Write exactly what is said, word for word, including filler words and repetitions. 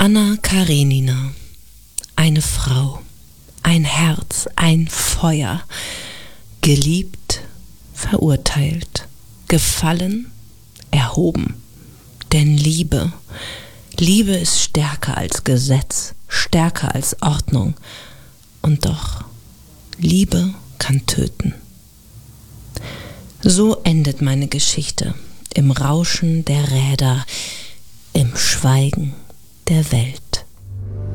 Anna Karenina, eine Frau, ein Herz, ein Feuer, geliebt, verurteilt, gefallen, erhoben. Denn Liebe, Liebe ist stärker als Gesetz, stärker als Ordnung. Und doch, Liebe kann töten. So endet meine Geschichte, im Rauschen der Räder, im Schweigen der Welt.